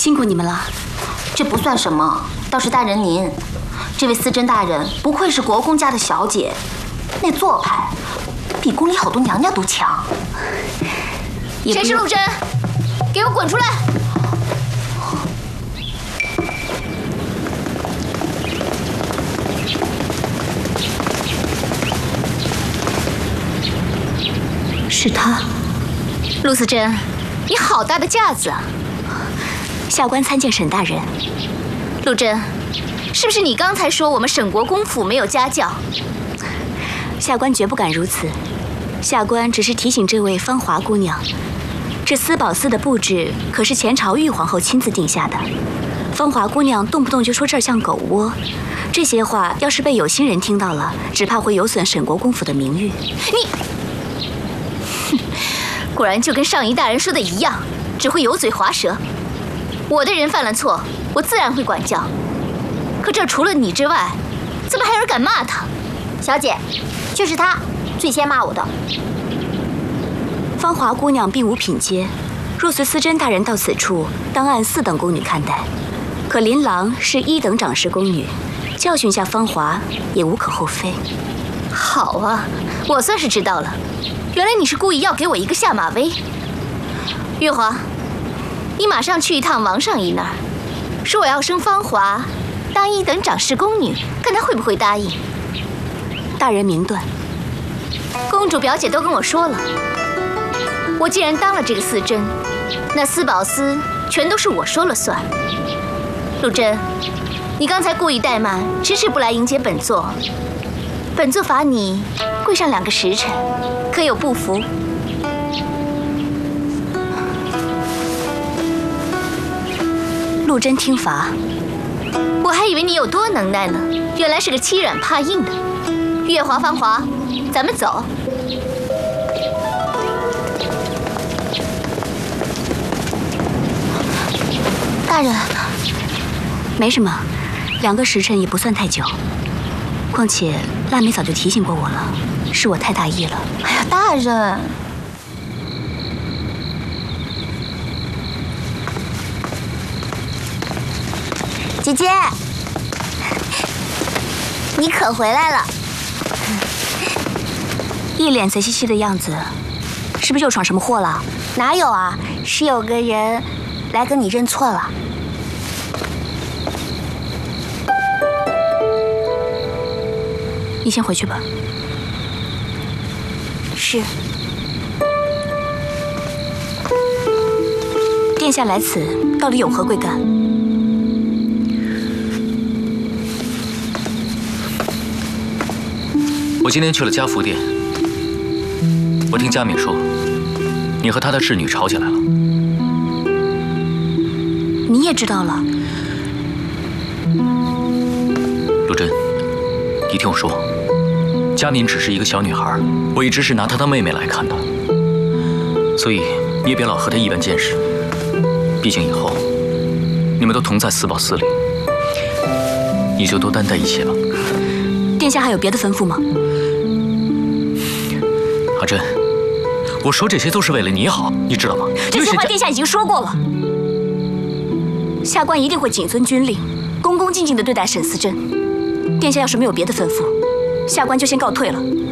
辛苦你们了。 这不算什么，倒是大人您，这位思珍大人不愧是国公家的小姐，那做派比宫里好多娘娘都强。 谁是陆贞？给我滚出来！ 是他， 陆思贞，你好大的架子啊！ 下官参见沈大人。 陆贞，是不是你刚才说我们沈国公府没有家教？ 下官绝不敢如此，下官只是提醒这位芳华姑娘，这司宝司的布置可是前朝玉皇后亲自定下的。芳华姑娘动不动就说这儿像狗窝，这些话要是被有心人听到了，只怕会有损沈国公府的名誉。 你，哼，果然就跟上一大人说的一样，只会油嘴滑舌。我的人犯了错，我自然会管教。可这除了你之外，怎么还有人敢骂他？ 小姐，就是他最先骂我的。 芳华姑娘并无品阶，若随思珍大人到此处，当按4等宫女看待。可琳琅是1等长侍宫女，教训下芳华也无可厚非。 好啊，我算是知道了，原来你是故意要给我一个下马威。月华，你马上去一趟王上仪那儿，说我要升芳华当1等长侍宫女，看她会不会答应。 大人明断。 公主表姐都跟我说了，我既然当了这个思珍，那司宝司全都是我说了算。陆贞，你刚才故意怠慢，迟迟不来迎接本座，本座罚你跪上2个时辰，可有不服？ 陆贞听罚。 我还以为你有多能耐呢，原来是个欺软怕硬的。月华、芳华，咱们走。 大人， 没什么，2个时辰也不算太久。况且腊梅早就提醒过我了，是我太大意了。 哎呀，大人，姐姐，你可回来了。 一脸贼兮兮的样子，是不是又闯什么祸了？ 哪有啊，是有个人来跟你认错了。 你先回去吧。 是。 殿下来此，到底有何贵干？ 我今天去了嘉福殿，我听嘉敏说，你和她的侍女吵起来了。 你也知道了？ 陆贞，你听我说，嘉敏只是一个小女孩，我一直是拿她当妹妹来看的，所以你也别老和她一般见识。毕竟以后你们都同在司宝司里，你就多担待一些吧。 殿下还有别的吩咐吗？ 阿珍，我说这些都是为了你好，你知道吗？ 这些话殿下已经说过了。下官一定会谨遵军令，恭恭敬敬地对待沈思珍。殿下要是没有别的吩咐，下官就先告退了。